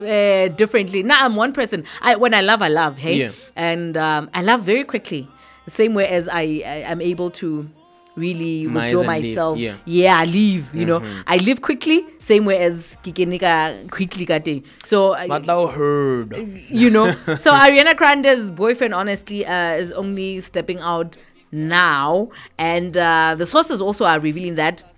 differently. Now I'm one person. When I love, hey, Yeah. and I love very quickly. The same way as I am able to really Miles withdraw and leave, myself. yeah. I leave. You know, I leave quickly. Same way as Kikenika quickly kate. So But thou heard. you know. So Ariana Grande's boyfriend, honestly, is only stepping out now, and the sources also are revealing that